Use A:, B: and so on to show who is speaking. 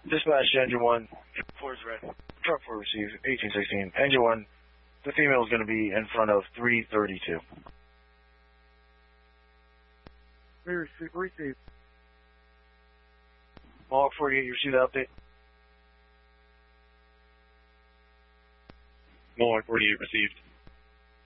A: Dispatch, engine 1, 4 is red. Truck 4 received, 1816. Engine 1, the female is going to be in front of 332.
B: Received.
A: Mohawk 48, you received the update?
C: Mohawk 48 received.